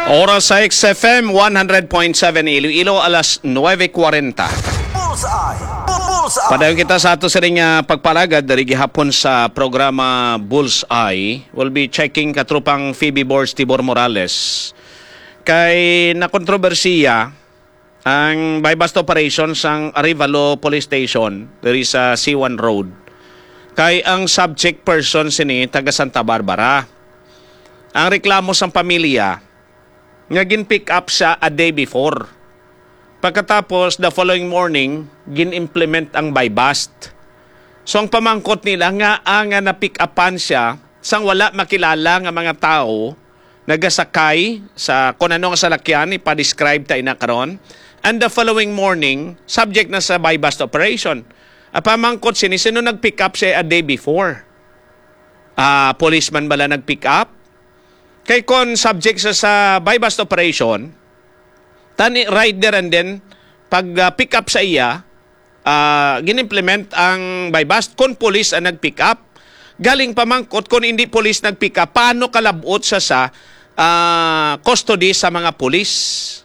Oras sa XFM 100.7 Iloilo, alas 9:40. Padayon kita sa ato sa ring pagpalagad dari gihapon sa programa Bullseye. We'll be checking katrupang Phoebe Boards Tibor Morales. Kay nakontrobersiya ang bypass operation sang Arevalo Police Station dari sa C1 Road. Kay ang subject person sini taga Santa Barbara. Ang reklamo sang pamilya nga gin-pick up siya a day before. Pagkatapos, the following morning, gin-implement ang buy-bust. So, ang pamangkot nila nga ang na-pick upan siya sang wala makilala nga mga tao nagasakay sa kung ano nga salakyan, ipa-describe tayo na karon. And the following morning, subject na sa buy-bust operation. Ang pamangkot sino nag-pick up siya a day before? Policeman bala nag-pick up? Kay kon subject sa buy-bust operation, tani rider and then pag pick up sa iya, ginimplement ang buy-bust kon police ang nag-pick up. Galing pamangkot kon hindi police nag-pick up, paano kalabot sa custody sa mga police?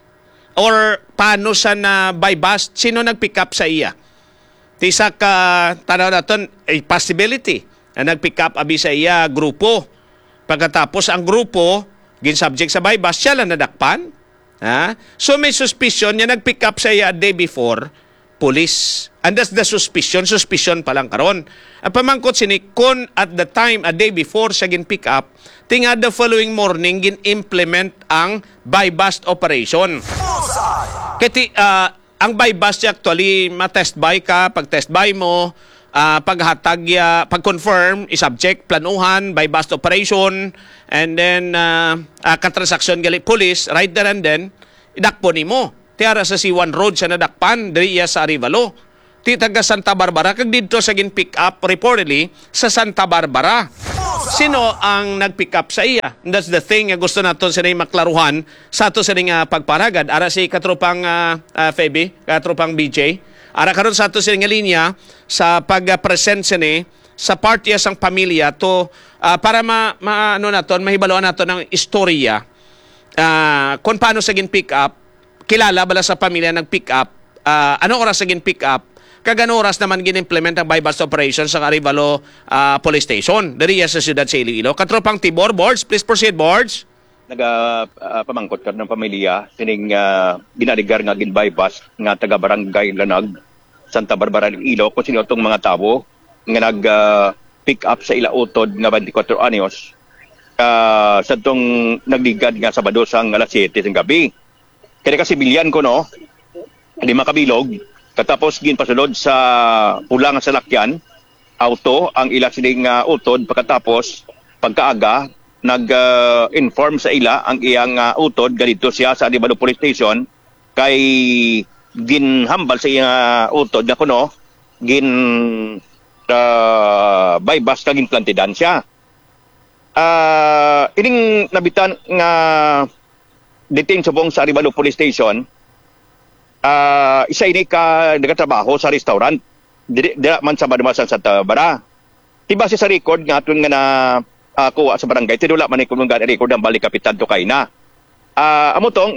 Or paano sa na buy-bust, sino nag-pick up sa iya? Tisa ka tanaw naton a possibility na nag-pick up abi sa iya grupo. Pagkatapos ang grupo, gin-subject sa buy-bust, siya lang nadakpan. Ha? So may suspicion niya nag-pick up sa iya a day before, police. And that's the suspicion pa lang karon. Ang pamangkot sini, kung at the time, a day before siya gin-pick up, tinga the following morning, gin-implement ang buy-bust operation. Kaya ang buy-bust actually, ma-test buy ka, pag-test buy mo, paghatag pag-confirm, i-subject, planuhan, buy-bust operation, and then katransaksyon gali police, right there and then, idakpo ni mo. Tiara sa C1 Road siya nadakpan, diri sa Arevalo. Ti taga Santa Barbara, kag dito sa gin-pick up reportedly sa Santa Barbara. Sino ang nag-pick up sa iya? And that's the thing gusto natin sa maklaruhan sa ato sa pagparagad. Ara si katropang Phoebe, katropang BJ. Ara karon sa ato sa linya sa pag-present sini sa party sang pamilya to para mahibaloan naton ng istorya kung paano sa gin-pick up, kilala bala sa pamilya nag-pick up, ano oras sa gin-pick up, kagano oras naman gin-implement ang buy-bust operation sa Arevalo Police Station dari sa siyudad sa Iloilo. Katropang Tibor Boards, please proceed Boards. Pamangkot ka ng pamilya sining ginaligar nga gin-bypass nga taga Barangay Lanag, Santa Barbara, Iloilo, kung sino itong mga tao nga nag-pick up sa ilautod nga 24 anyos sa itong nagligad nga Sabado sang alas 7 ng gabi. Kaya kasi bilyan ko 5 kabilog, katapos ginpasulod sa pula nga salakyan, auto, ang ila sining utod, pagkatapos pagkaaga, nag-inform sa ila ang iyang utod ganito siya sa Arevalo Police Station kay ginhambal sa iyang utod na kuno gin bypass kagin plantidan siya. Ining nabitan nga detain subong sa Arevalo Police Station, isa ini ka nagatrabaho sa restaurant dira man sa Madamasan Santa Barbara. Tibase sa record nga aton nga na kuha sa barangay, tinula man ikong mga record ang balik kapitan to kay na. Amo tong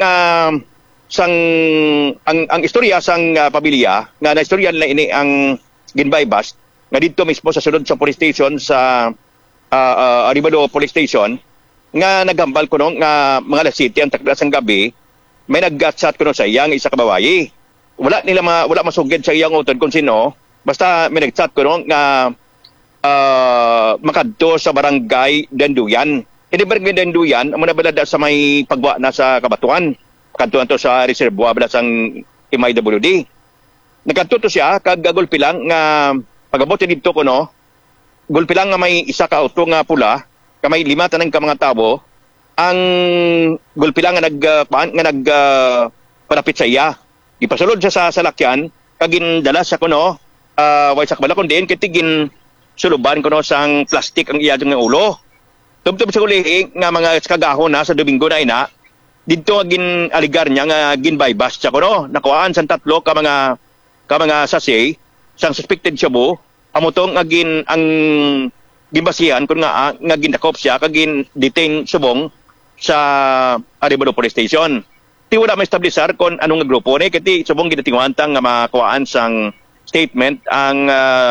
ang istorya sang pamilya nga na istoryan na ini ang ginbaybas nga dito mismo sa sulod sa police station sa Arevalo Police Station nga naghambal ko nga mga alas 7 ang takda sang gabi, may nag-chat ko sa iyang isa ka babayi. Wala masugid sa iyang utod kung sino, basta may nag-chat ko nga makadto sa barangay Danduyan. Hindi barangay Danduyan, amo na balada sa may pagwa na sa Kabatuan. Kadto to sa reservoir bala sang MIWD. Nagkadto to siya kag gulpi lang nga pagabot dito ko gulpi lang nga may isa ka auto nga pula, ka may 5 tanang ka mga tao. Ang gulpi lang nga palapit sa iya. Ipasulod siya sa salakyan kag gindala siya way sa kabala kun diin kitigin suluban ko sang plastic ang iyadong ng ulo. Tubtob sa uli nga mga kagahon na sa Domingo na ina, dito gin aligar niya nga gin bypass siya nakuhaan sang 3 ka mga sachet sang suspected shabu, amotong ang gibasihan kun nga gindakop siya kag gin detain subong sa Arevalo Police Station. Ti wala ma-establisar kung anong nga grupo ni, kati subong ginatingwantang nga makakuhaan sang statement ang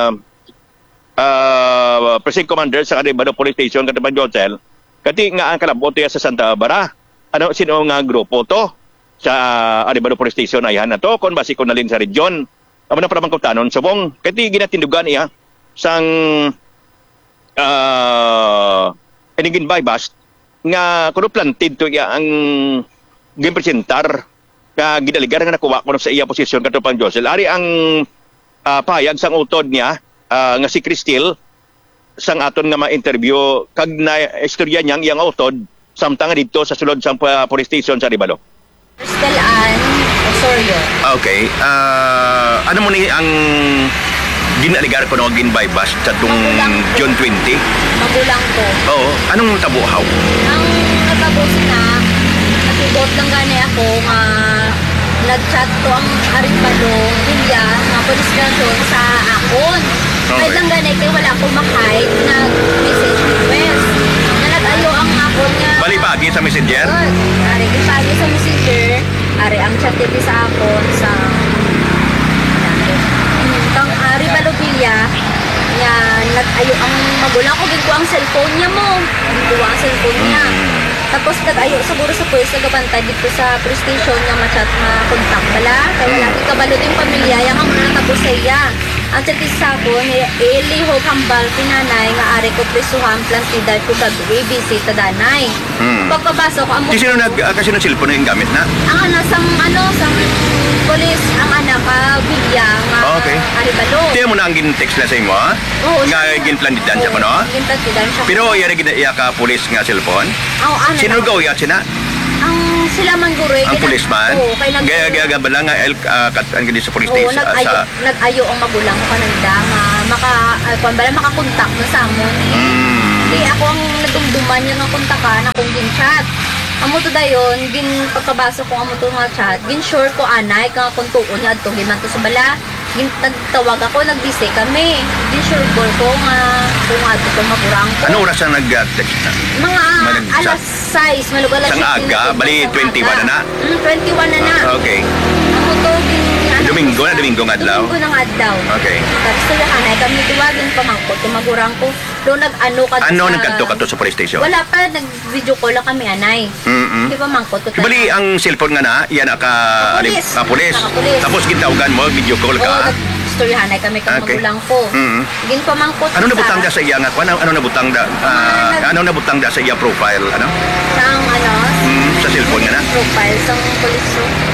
Precinct Commander sa Arevalo Police Station kataban Josel, kati nga ang kalaboto ya sa Santa Barbara. Ano, sino nga grupo to sa Arevalo Police Station ayan na to, kung basi ko nalin sa region. Amo na para mangkutanon, subong, kati ginatindugan iya sang enigin bypass nga kuno planted to iya ang gipresentar ka gidaligar nga nakuha kuno sa iya posisyon kadto pang Josel. Ari ang payag sang utod niya nga si Cristil sang aton nga ma-interview kag na istorya niyang iyang utod samtang dito sa sulod sang police station sa Arevalo. Cristel Ann Osorio. Okay. Ano mo ni ang ginaligar ko no ginbypass sa tung June 20? Magulang ko. Oo. Anong tabuhaw? Ang natapos na, nakibot lang gani ako nga nag-chat ko ang Arevalo, Villa, nga police station sa akon. Okay. Kahit lang gani kay wala akong makain na message request. Na nag-ayo ang akon nga. Balibagi sa messenger? Good. Ari, ipagi sa messenger. Ari, ang chat dito sa akon sa kang Arevalo Villa nga nag-ayo ang magulang ko ginko ang cellphone niya mo. Ginko ang cellphone niya. Tapos nag-ayo siguro sa pulis nagabantay dito sa police station nga ma-chat na contact bala. Kaya lagi kabalo din pamilya yang ang muna natapos sa iya. Ang chat sa ako ni Eli Ho Hambal pinanay nga ari ko prisuhan plantida ko gabi visit ta danay. Pagpabasa ko amo Sino kasi ng cellphone yung gamit na? ang sang polis ang anak ka Villa nga Okay. Arevalo. Tiyan mo na ang gin-text na sa imo, ha? Oo, Nga siya. gin-planditan siya mo, no? Ginplantidan siya. Pero iya ka pulis nga cellphone? Ano Sino gaw iya sina? ang sila man guro Ang policeman? Oo, kay nag Gaya bala nga ang gindi sa police Oo, station. nag-ayo ang magulang ko kananda nga kung bala makakontak na sa amon. Di ako ang nadumduman niya ng kontakan akong gin-chat. Amo to dayon, gin pagkabasa ko amo to nga chat, gin sure ko anay kang kung tuon niya adto himan to sa bala. Gin nagtawag ako, nagbisi kami. Gin sure ko nga kung adto to magurang ko. Ano oras ang nag-text na? Mga Nag-chat? alas 6, malug alas Sang 6 aga? Bali, 21 na na? 21 na na. Okay. Amo to gin Domingo nga adlaw? Domingo ng adlaw. Okay. Tapos sila kanay kami tuwagin pamangkot, tumagurang ko. Doon nag-ano ka Ano sa... nagkanto ka to sa police station? Wala pa, nag-video call lang kami, anay. Di ba mangkot ko Bali, ang cellphone nga na, yan Pulis. pulis. Nakapulis. Tapos gitawagan mo, video call Oo, ka. nag-storyahanay kami kang Okay. magulang ko. Gin pamangkot Ano nabutang da sa iya nga? Ano nabutang da? Ano nabutang da sa iya profile? Ano? Sang ano? Sa cellphone nga na? Profile, sang polis.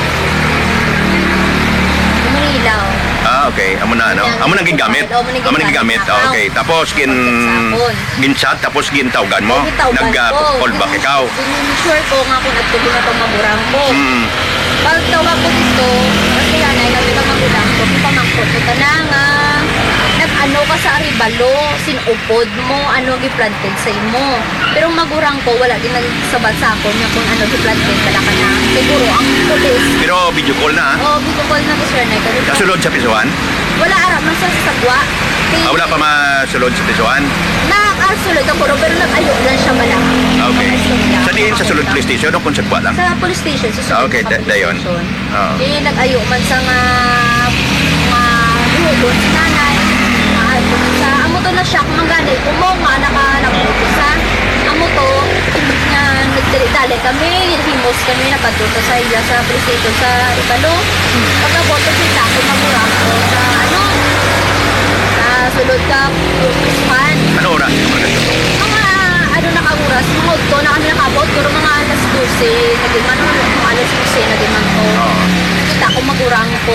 Manilaw. Okay. Amo na, no? Amo nang gigamit. Amo nang gigamit. Okay. Tapos gin-chat, tapos gintawagan mo. Nag-call back ikaw. Sure ko nga kung nagtuloy na itong magurang ko. Pag tawag ko dito, kasi yan ay kami kang magulang ko, pamangkot ko na nga, nag-ano ka sa Arevalo, sinupod mo, ano giplanted sa imo. Pero ang magurang ko, wala din nagsabat sa ako niya kung ano giplanted pala ka na. Siguro ang pulis. Pero video call na, ha? Oo, video call na to sir na ito. Kasulod sa pisuan? Wala arap man sa sagwa. Wala pa masulod sa pisuan? Nakasulod ako, pero nag-ayo lang siya malaki. Okay. Sa diin sa sulod police station o kung sa ba lang? Sa police station, sa sulod Okay, sa police dayon. station. Oo. Nag-ayo man sa mga hugon, si nanay. Sa amo to na shock man gani, kumo nga nakabuto sa amo to, nga nagdali kami, himos kami nakadto sa iya sa police station sa Arevalo. Pagkaboto kita ako magurang ko sa ano, sulod ka Christmas. Ano oras? Mga ano nakaguras, mga to na kami nakabot, pero mga alas 12, naging man, mga alas 12, naging man to. Kita ko magurang ko,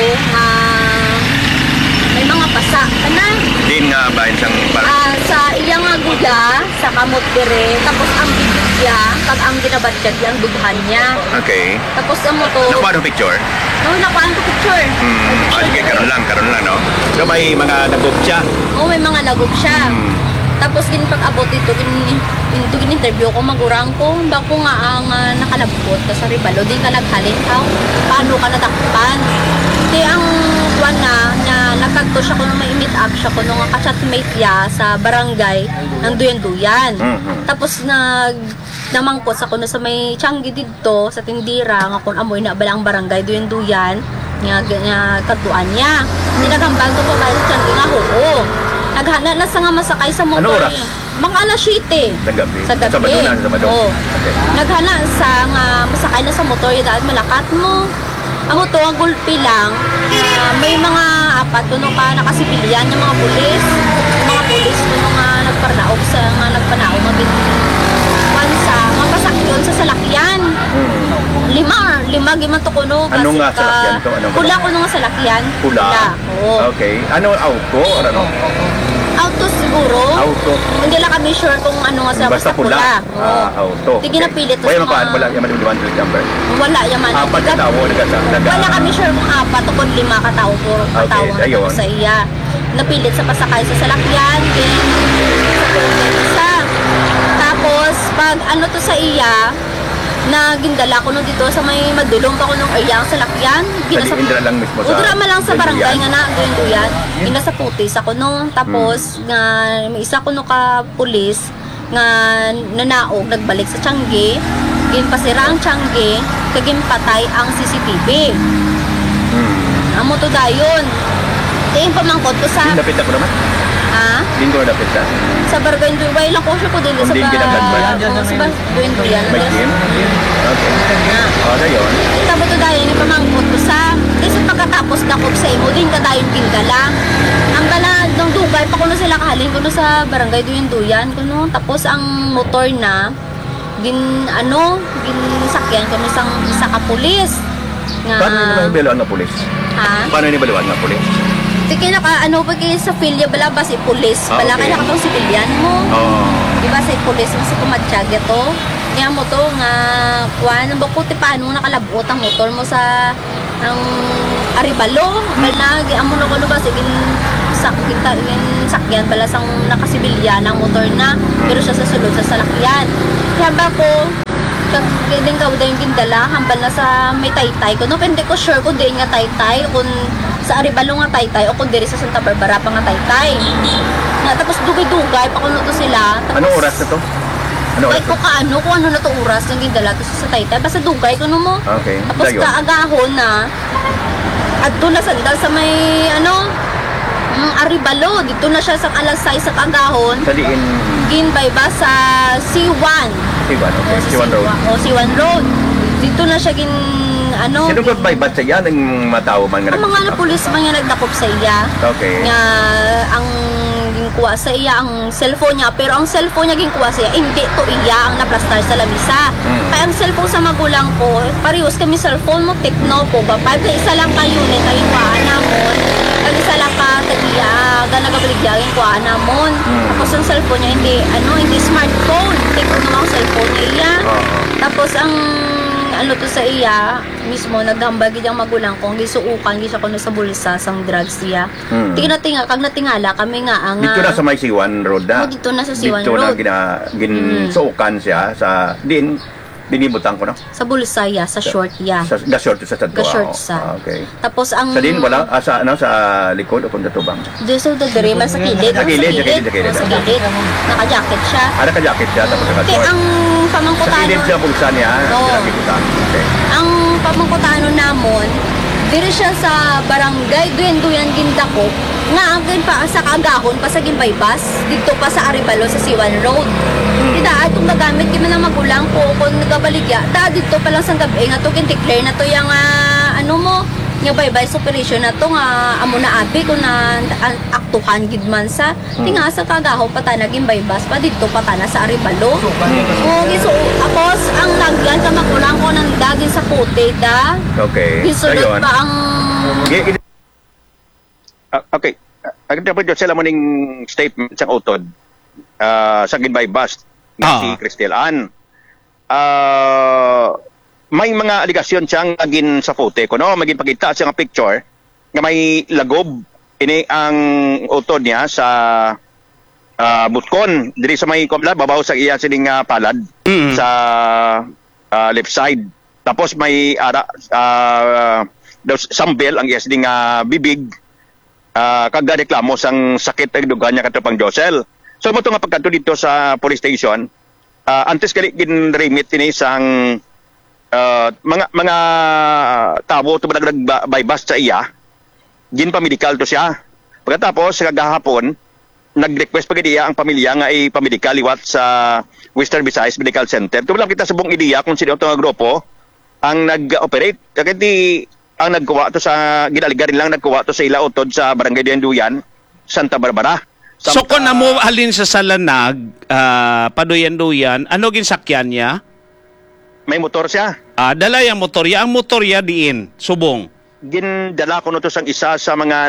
may mga pasa. Ano? Din nga ba isang parang Sa iyang nga guya, sa kamot dire, tapos ang bibig niya, pag ang ginabatyag niya, ang dughan niya. okay. Tapos ang mo to, Nakuha ng picture? nakuhaan ko picture. Sige, karon lang, no? So may mga nagog siya. Oo, may mga lagog siya. Tapos gin pag-abot dito, interview ko, magurang ko, bako nga ang nakalabot ka sa Ribalo, di ka naghalin ka, paano ka natakpan. Di ang kuwan na nagkagto siya ko nung may meet up siya ko nung ka-chatmate niya sa barangay ng Duyan-Duyan. Tapos namangkot sa kuno sa may Tiangge dito sa tindira nga kung amoy na balang barangay Duyan-Duyan nga katuan niya. Tinagambal ko pa sa Tiangge nga oo. Naghana na sa nga masakay sa motor. Ano oras? Mga alas 7. Sa gabi. Sabado na, Sabado. Oo. Okay. Naghana sa nga masakay na sa motor yung dahil malakat mo. Ako to, ang gulpi lang, may mga apat kuno ka nakasibilyan yung mga pulis. Yung mga pulis kuno nga nagparnaog sa nga nagpanaog mabit. Wansa, mapasakyon sa salakyan. Lima gimang to kuno. Ano nga salakyan to? Pula kuno nga salakyan. Pula? Oo. Okay. Ano, auto or ano? Auto siguro. Auto. Hindi lang kami sure kung ano nga sa Basta pula. Oo. Auto. Hindi ginapilit to Wala sa man mga- wala yaman yung number. Wala yaman. Apat na tao Wala kami sure kung apat o kung 5 katao po katao Okay, ayun. sa iya. Napilit sa pasakay sa salakyan, then sa tapos pag ano to sa iya na gindala ko no dito sa may madulong pa ko nung area ang salakyan. Indra lang mismo sa... Udrama lang sa barangay Duyan. nga na Duyan. Ina sa putis ako no. Tapos nga may isa ko no ka pulis nga nanaog nagbalik sa Tiangge. Ginpasira ang Tiangge, kaging patay ang CCTV. Amo to dayon. Tingin pamangkot ko sa Dapit ako naman. Hindi ko dapit sa... sa barangay Duyan lang ko siya ko din sa Hindi kinagagman. sa Duyan. May team? Okay. Dayon. Tapos to dayon ni pamangkot ko sa kasi pagkatapos dakop sa imo din ka dayon gindala. Ang bala nung dugay pa kuno sila kahalin kuno sa barangay Duyan kuno tapos ang motor na ginsakyan kuno isa ka pulis nga Paano naman biluan ng pulis? Paano nibaluan ng pulis? Di kaya pa kayo sa filya bala ba si pulis bala Okay. kaya katong sibilyan mo. Diba sa pulis mo sa kumatsyage to? Kaya mo to nga kuan ang bakuti paano nakalabot ang motor mo sa ang Aribalo. Bala amo na kuno ba sige sakyan bala sang nakasibilyan ang motor na pero siya sa sulod sa salakyan. Kaya ba ko kagding ka yung gindala hambal na sa may taytay ko no pero hindi ko sure kung di nga taytay kung sa Aribalo nga taytay o kung diri sa Santa Barbara pa nga taytay nga tapos dugay-dugay pa kuno to sila tapos Anong oras na to? Ano ay oras ko kaano kung ano na to oras yung gindala to sa taytay basta dugay kuno mo Okay. tapos Dayon. kaagahon na adto na sandal sa may Aribalo dito na siya sa alas 6 sa kaagahon Sa diin... ginbay ba sa C1 Siwan, okay. sa Siwan Road. C1 Road. Dito na siya Sino ba may bat sa iya ng matao man nga ang mga na pulis man nga nagdakop sa iya. Okay. Nga ang ginkuha sa iya ang cellphone niya pero ang cellphone niya ginkuha sa iya hindi to iya ang naplastar sa lamisa. Kaya ang cellphone sa magulang ko parehas kami cellphone mo Tecno po ba pa isa lang ka unit ay kuhaan namon. Ang isa lang ka tagiya ganagabaligyan kuhaan namon. Tapos ang cellphone niya hindi smartphone. Tecno ang cellphone niya iya. Tapos ang ano to sa iya mismo naghambag gid ang magulang ko gisuukan gisa ko sa bulsa sang drugs siya. Tinga kag natingala kami nga ang Dito na sa may Siwan Road na. dito na sa Siwan Dito Road. na ginsuukan siya sa dinibutan ko na. Sa bulsa ya, sa short ya. Sa short sa Tadwa. Ga-short sa. Okay. Tapos ang Sa din wala sa likod o kung datubang. Doon sa dodere man sa kilid. Sa kilid. Sa kilid. Naka-jacket siya. Ada ka jacket siya tapos sa Okay, ang Sa pamangkutano. kilid siya bulsa niya. Oo. Sinabitan. Okay. Ang pamangkutano namon, diri siya sa barangay Duyan Gindako. Nga agad pa sa kaagahon pa sa Ginbaybas dito pa sa Aribalo sa Siwan Road. Ida atong nagamit kami ng magulang ko kung nagabaligya. Da dito pa lang sa gabi nga to kin-declare na to yang ano mo nga baybay operation na to nga amo na abi ko na aktuhan gid man sa tinga sa kagahon pa ta naging baybas pa dito pa ta na sa Aribalo. So tapos ang lagyan sa magulang ko ng daging sa puti da. Okay. Gisulod Ayun. pa ang Okay. Ang dapat yun sila mo ning statement sa utod sa Ginbay Bus si Cristel Ann. May mga aligasyon siyang agin sa photo ko, no? Maging pakita siya ng picture nga may lagob ini ang utod niya sa butkon diri sa may komla babaw sa iya sining palad sa left side. Tapos may sambel ang iya sining bibig kaga reklamo sang sakit ang duga niya katapang Josel. So mo nga pagkanto dito sa police station, antes kali ginremit ini sang mga tao to nagbaybas sa iya, ginpamedikal to siya. Pagkatapos sa kagahapon, nag-request pa iya ang pamilya nga ipamedikal liwat sa Western Visayas Medical Center. Tumalang kita sa buong ideya kung sino itong grupo ang nag-operate. Kaya ang nagkuha to sa ginaligarin lang nagkuha to sa Ilautod sa Barangay Duyan, Santa Barbara. So kung mo halin sa Salanag, Paduyan-Duyan, ano ginsakyan niya? May motor siya. Dala yung motorya. Ang motorya diin, subong. Gindala ko no to sang isa sa mga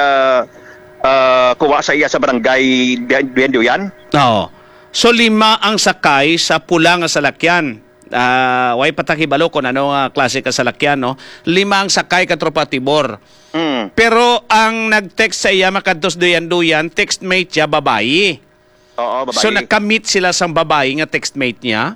kuha sa iya sa Barangay Duyan. Oo. So 5 ang sakay sa pula nga salakyan. Way patakibalo kung ano nga klase ka salakyan, no? 5 ang sakay ka Tropa Tibor. Pero ang nag-text sa iya makadtos Duyan-Duyan, textmate niya babae. Oo, babae. So nakamit sila sa babae nga textmate niya?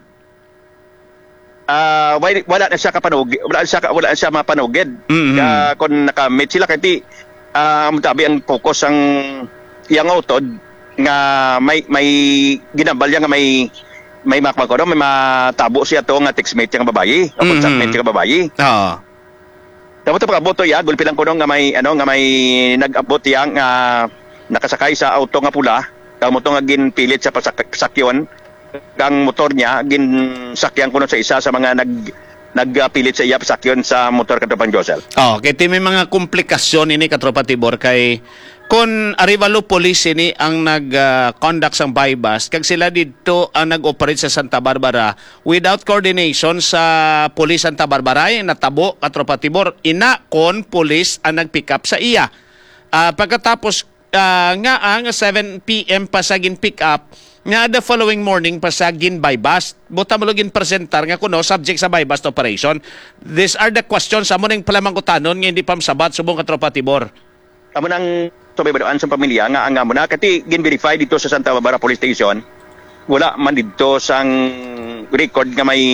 Wala na siya kapanugid. Wala siya mapanugid. Kung nakamit sila kaya mutabi ang focus ang iyang utod nga may ginabalya nga may makmagkano, may matabo siya to nga textmate nga babae, o consentment nga babae. Oo. Tapos ito pagkaboto ya, gulpi lang ko nga may nag-abot yang nakasakay sa auto nga pula, kang moto nga ginpilit sa pasakyon, kang motor niya ginsakyan ko sa isa sa mga nagpilit sa iya pasakyon sa motor katropang Josel. Okay, may mga komplikasyon ini katropa Tibor kay kung Arevalo Police ini ang nag-conduct sang bypass, kag sila dito ang nag-operate sa Santa Barbara without coordination sa Police Santa Barbara, natabo katropa Tibor, ina kon police ang nag-pick up sa iya. Pagkatapos nga ang 7 PM pa sa gin-pick up, nga the following morning pa sa gin-bypass, buta mo login presentar nga kuno subject sa bypass operation. These are the questions amo ning palamang utanon nga hindi pa masabat subong katropa Tibor. Amo nang subaybadoan sa pamilya nga ang amo na kati gin-verify dito sa Santa Barbara Police Station, wala man dito sang record nga may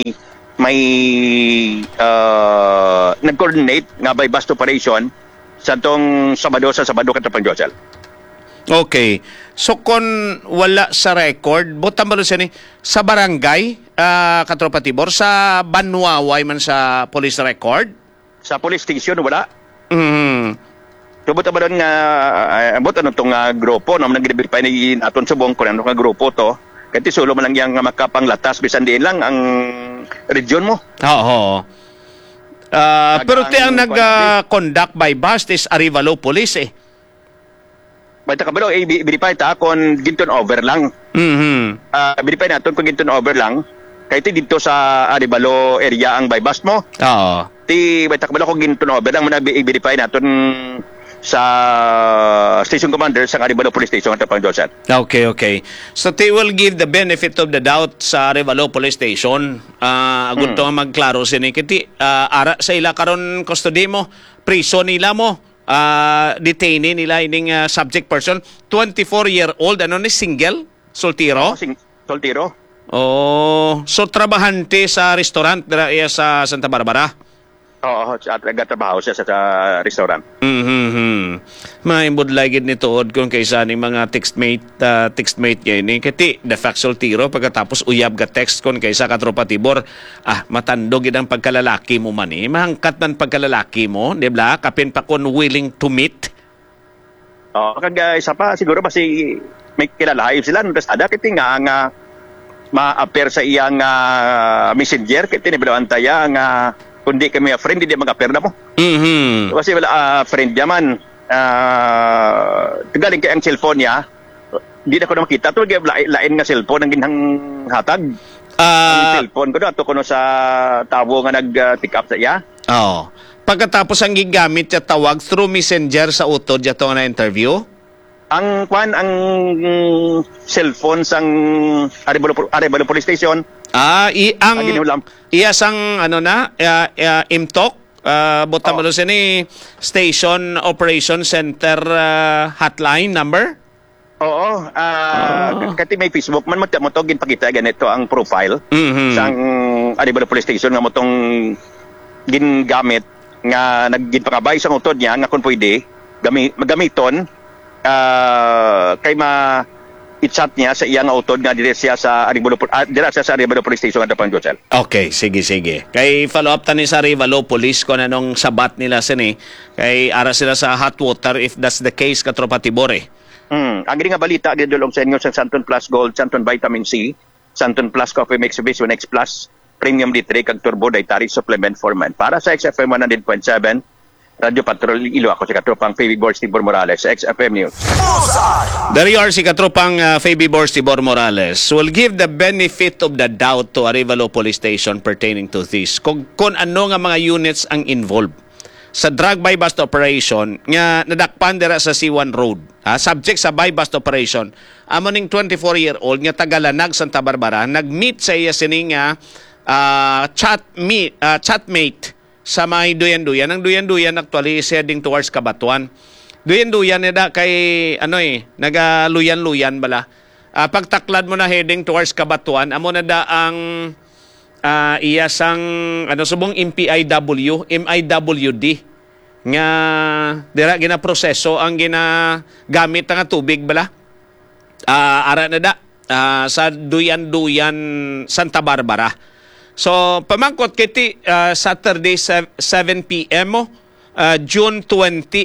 nag-coordinate nga bypass operation sa tong Sabado katapang Josel. Okay. So kung wala sa record, buta mo siya ni sa barangay, katropa Tibor, sa Banwaway man sa police record? Sa police station wala. So buta ba doon nga buta nung itong grupo no, nag-verify na aton subong kung ano nga grupo to, kasi sulo man lang yung makapanglatas bisan din lang ang region mo. Oo. Pero ang nag-conduct by bus is Arevalo Police eh. Basta kabalo, verify ta kung ginton over lang. Verify natin kung ginton over lang. Kaya dito sa Arevalo area ang bypass mo. Oo. Basta kabalo kung ginton over lang, muna i-verify natin sa station commander sa Arevalo Police Station at Pangdosan. Okay. So they will give the benefit of the doubt sa Arevalo Police Station. Agun to magklaro sinikiti. Ara sa ila karon custody mo, prison nila mo. Detainee nila ining subject person, 24-year-old, ano ni single? Soltero? Soltero. So trabahante sa restaurant sa Santa Barbara? Oo, nagtatrabaho siya sa restaurant. May budlagid ni tuod kung kaysa ni mga textmate niya ini. Kati, the fact soltero, pagkatapos uyab ga text kung kaysa katropa Tibor, matandog ang pagkalalaki mo man eh. Mahangkat man pagkalalaki mo, di ba? Kapin pa kung willing to meet. Oo, isa pa, siguro ba may kilalahay sila, tapos ada kiti nga ma-appear sa iyang messenger, kiti nibilawan tayo nga kundi kami friend, hindi mag-appear na mo. Kasi wala friend niya man. Galing kay ang cellphone niya, hindi na ko na makita. Ito, lain nga cellphone ang ginhang hatag. Ang cellphone ko na, ito ko sa tabo nga nag-pick up sa iya. Oo. Pagkatapos ang gigamit niya tawag through messenger sa utod niya ito na interview? Ang cellphone sang Arevalo Police Station. Iyasang IMTOC, buta mo siya ni Station Operation Center hotline number? Oo, kati may Facebook man mo to ginpakita ganito ang profile sang Arevalo Police Station nga mo tong gingamit nga nagginpangabay sa utod niya nga kung pwede magamiton kay i-chat niya sa iyang utod nga dire siya sa Arevalo Police Station nga Pang Josel. Okay, sige. Kay follow up tani sa Arevalo Police kung anong sabat nila sini. Kay ara sila sa hot water if that's the case katropa Tibore. Ang nga balita gidulong sa inyo sa Santon Plus Gold, Santon Vitamin C, Santon Plus Coffee Mix Vision X Plus, Premium D3 kag Turbo Dietary Supplement for Men. Para sa XFM 100.7, Radyo Patrol Ilo, ako si katropang Fabi Borges Tibor Morales, XFM News. There you are, si katropang Fabi Borges Tibor Morales will give the benefit of the doubt to Arevalo Police Station pertaining to this. Kung ano nga mga units ang involved sa drug buy-bust operation nga nadakpan dira sa C1 Road. Subject sa buy-bust operation, amo ning 24-year-old nga taga-Lanag, Santa Barbara, nag-meet sa iya sining chatmate sa may Duyan-Duyan. Ang Duyan-Duyan actually is heading towards Cabatuan. Duyan-Duyan nida kay nagaluyan-luyan bala. Pagtaklad mo na heading towards Cabatuan, amo na da ang iya sang subong MIWD nga dira ginaproseso ang ginagamit nga tubig bala ara na da sa Duyan-Duyan, Santa Barbara. So pamangkot kiti Saturday 7 PM June 19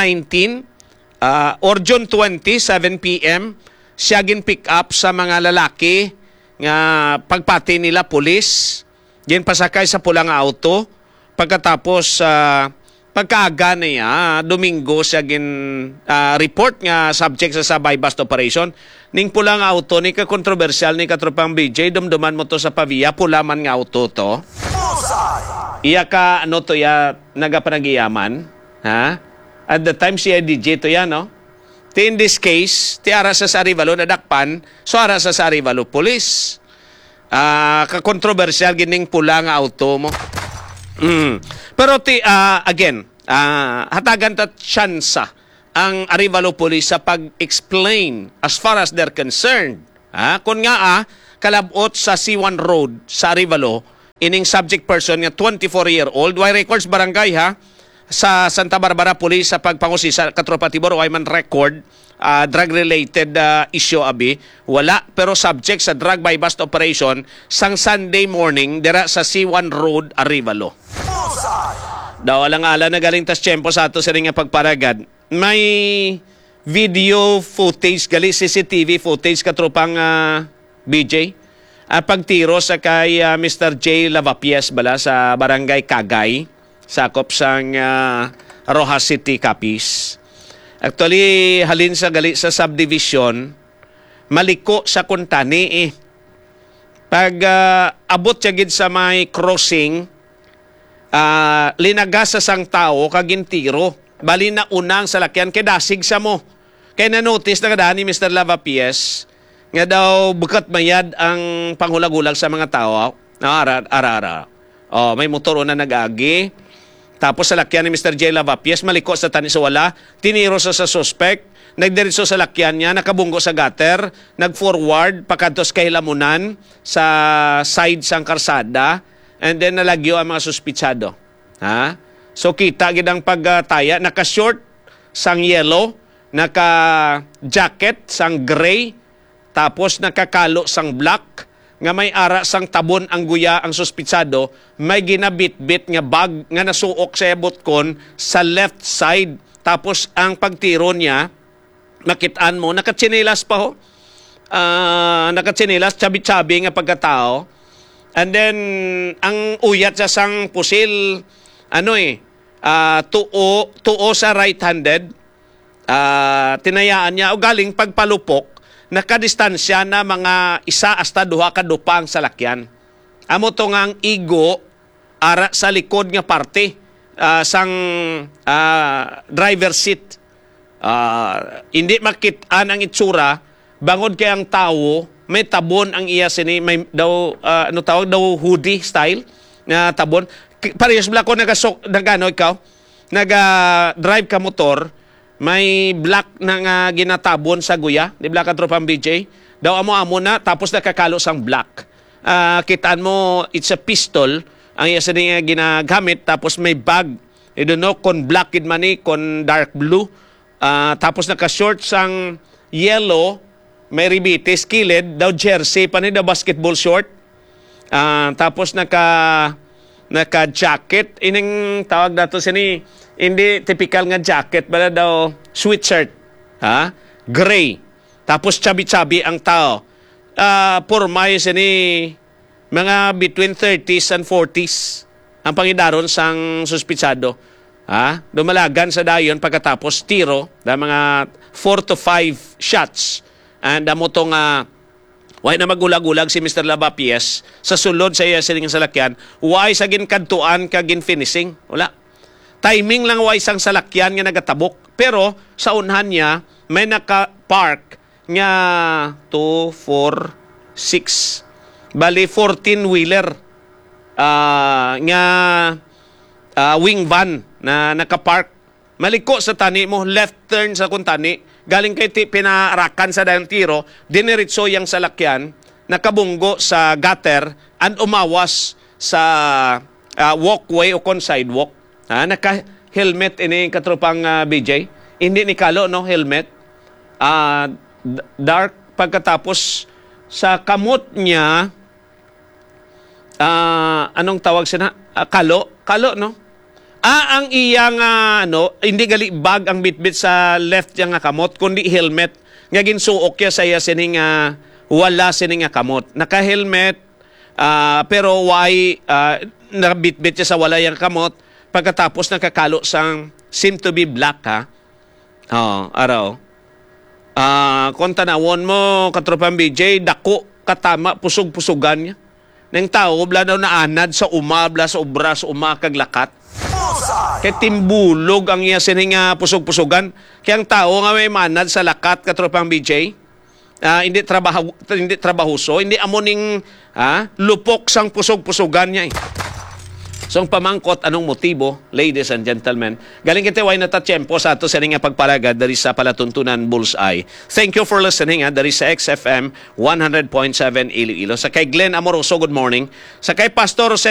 or June 20 7 PM siya pick up sa mga lalaki nga pagpati nila pulis, din pasakay sa pulang auto, pagkatapos pagkaaga niya, Domingo siya report nga subject sa buy-bust operation, ning pulang auto ni ka-kontrobersyal ni katropang BJ, dumduman mo to sa Pavia, pulaman nga auto to. Iya ka, nagapanagiyaman, ha? At the time siya DJ to yan, no? In this case, ti ara sa Arevalo nadakpan, so ara sa Arevalo Police. Ka-controversial gining pula nga auto mo. Pero again, hatagan ta tsansa ang Arevalo Police sa pag-explain as far as they're concerned. Kung nga kalabot sa C1 Road sa Arevalo, ining subject person nga 24-year-old, why records barangay sa Santa Barbara Police sa pagpangusi sa katropa Tibor, why man record drug-related issue abi, wala, pero subject sa drug buy-bust operation sang Sunday morning dira sa C1 Road, Arevalo. Daw alang-ala na galing tas tiyempo sa ato sa ring nga pagparagad. May video footage, gali CCTV footage katropang BJ. Pagtiro sa kay Mr. J. Lavapies bala sa Barangay Cagay, sakop sang Rojas City, Capiz. Actually, halin sa gali sa subdivision, maliko sa kuntani Pag abot siya gid sa may crossing, linagas sa sang tao kagintiro. Bali na unang salakyan kay dasig sa mo. Kay na-notice na kadaan ni Mr. Lavapies nga daw bukat mayad ang panghulagulag sa mga tao. Ara. May motor na nag-agi. Tapos sa lakyan ni Mr. J. Lavapies, maliko sa tani sa wala, tiniro sa suspect, nagdiretso sa lakyan niya, nakabunggo sa gutter, nag-forward, pagkantos kay Lamunan sa side sang karsada, and then nalagyo ang mga suspitsado. So kita gid ang pagtaya, naka-short sang yellow, naka-jacket sang gray, tapos nakakalo sang black, nga may ara sang tabon ang guya ang suspitsado, may ginabit-bit nga bag nga nasuok sa botkon sa left side. Tapos ang pagtiro niya, makitaan mo, nakatsinelas pa ho. Nakatsinelas, chabi-chabi nga pagkatao. And then, ang uyat sa sang pusil, tuo sa right-handed, tinayaan niya, o galing pagpalupok, nakadistansya na mga 1 hasta 2 kadupang sa lakyan. Amo to nga ang igo ara sa likod nga parte sang driver seat. Hindi makitaan ang itsura, bangod kay ang tao, may tabon ang iya sini, may daw hoodie style na tabon. Parehas bala ko nagano ikaw, naga-drive ka motor, may black na nga ginatabon sa guya, di black katropang BJ. Daw amo na, tapos nakakalo sang black. Kitaan mo, it's a pistol, ang isa niya ginagamit, tapos may bag. I don't know, kon black kid money, kon dark blue. Tapos naka-short sang yellow, may ribitis, kilid, daw jersey, panay daw basketball short. Tapos naka-jacket, ining tawag dato sini, hindi typical nga jacket, bala daw sweatshirt, gray. Tapos chabi-chabi ang tao. Pormay sini, mga between 30s and 40s, ang pangidaron sang suspitsado. Dumalagan sa dayon pagkatapos tiro, da mga 4 to 5 shots. And amo tong why na magulag-ulag si Mr. Lavapies sa sulod sa iya sining salakyan, why sa ginkantuan ka finishing? Wala. Timing lang why sang salakyan nga nagatabok. Pero sa unhan niya may naka-park nga 2, 4, 6. Bali 14-wheeler nga wing van na naka-park. Maliko sa tani mo, left turn sa kung tani. Galing kay pinarakan sa dayang tiro, diniritso yung salakyan, nakabunggo sa gutter, and umawas sa walkway o kon sidewalk. Naka-helmet ini katropang BJ. Hindi ni kalo, no, helmet. Dark pagkatapos sa kamot niya, anong tawag siya na? Kalo, no? Ang iyang hindi gali bag ang bitbit sa left yang kamot, kundi helmet. Nga ginsuok ya sa iya sining wala sining kamot. Naka-helmet, pero why nabitbit siya sa wala yang kamot, pagkatapos nakakalo sang seem to be black, araw. Kung tanawon mo, katropang BJ, dako, katama, pusog-pusugan niya. Nang tao, bla daw na anad sa bla sa obra, sa kaglakat. Kaya timbulog ang iya sining pusog-pusugan. Kaya ang tao nga may manad sa lakat, katropang BJ, hindi trabahuso, hindi amoning lupok sang pusog-pusugan niya. So ang pamangkot, anong motibo, ladies and gentlemen? Galing kita way na tatsyempo sa ato sa nga pagpalagad dari sa Palatuntunan Bullseye. Thank you for listening dari sa XFM 100.7 Iloilo. Sa kay Glenn Amoroso, good morning. Sa kay Pastor